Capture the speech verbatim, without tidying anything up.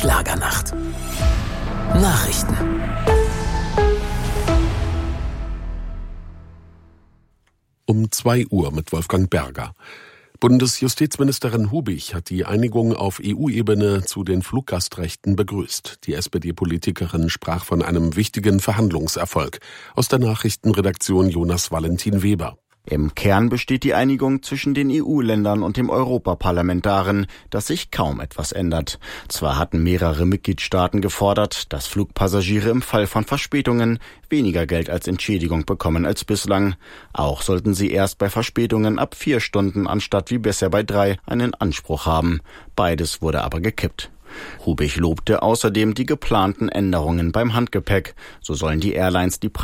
Schlagernacht. Nachrichten. Um zwei Uhr mit Wolfgang Berger. Bundesjustizministerin Hubich hat die Einigung auf E U-Ebene zu den Fluggastrechten begrüßt. Die S P D-Politikerin sprach von einem wichtigen Verhandlungserfolg. Aus der Nachrichtenredaktion Jonas Valentin Weber. Im Kern besteht die Einigung zwischen den E U-Ländern und dem Europaparlament darin, dass sich kaum etwas ändert. Zwar hatten mehrere Mitgliedstaaten gefordert, dass Flugpassagiere im Fall von Verspätungen weniger Geld als Entschädigung bekommen als bislang. Auch sollten sie erst bei Verspätungen ab vier Stunden anstatt wie bisher bei drei einen Anspruch haben. Beides wurde aber gekippt. Hubich lobte außerdem die geplanten Änderungen beim Handgepäck. So sollen die Airlines die Preise